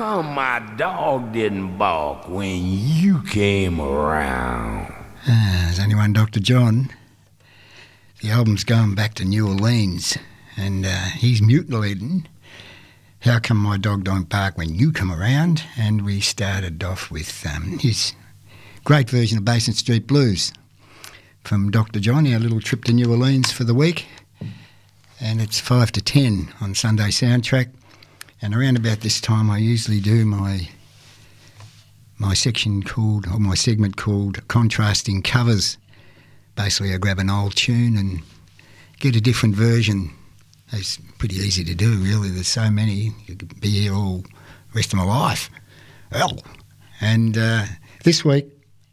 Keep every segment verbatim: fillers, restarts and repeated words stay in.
come my dog didn't bark when you came around? Ah, there's only one Doctor John. The album's going back to New Orleans, and uh, he's mutilating. How come my dog don't bark when you come around? And we started off with um, his great version of Basin Street Blues from Doctor John, our little trip to New Orleans for the week. And it's five to ten on Sunday Soundtrack. And around about this time I usually do my my section called, or my segment called Contrasting Covers. Basically I grab an old tune and get a different version. It's pretty easy to do, really. There's so many. You could be here all the rest of my life. Well, and uh, this week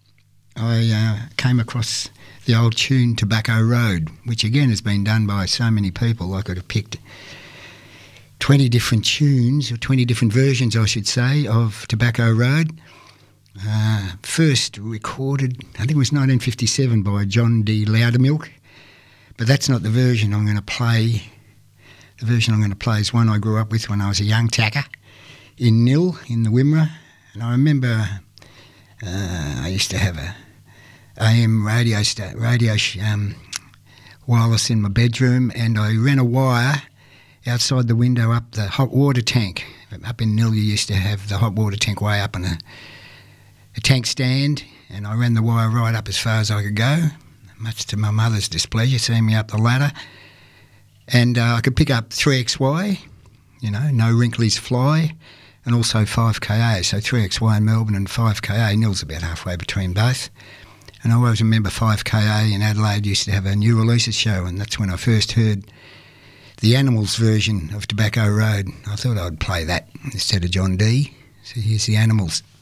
I uh, came across the old tune Tobacco Road, which again has been done by so many people. I could have picked twenty different tunes, or twenty different versions, I should say, of Tobacco Road. Uh, first recorded, I think it was nineteen fifty-seven, by John D. Loudermilk. But that's not the version I'm going to play. The version I'm going to play is one I grew up with when I was a young tacker in Nil, in the Wimmera. And I remember uh, I used to have a A M radio, sta- radio sh- um, wireless in my bedroom, and I ran a wire outside the window up the hot water tank. Up in Nil you used to have the hot water tank way up on a, a tank stand, and I ran the wire right up as far as I could go, much to my mother's displeasure, seeing me up the ladder. And uh, I could pick up three X Y, you know, No Wrinklies Fly, and also five K A. So three X Y in Melbourne and five K A. Nil's about halfway between both. And I always remember five K A in Adelaide used to have a new releases show, and that's when I first heard the Animals version of Tobacco Road. I thought I'd play that instead of John D. So here's the Animals.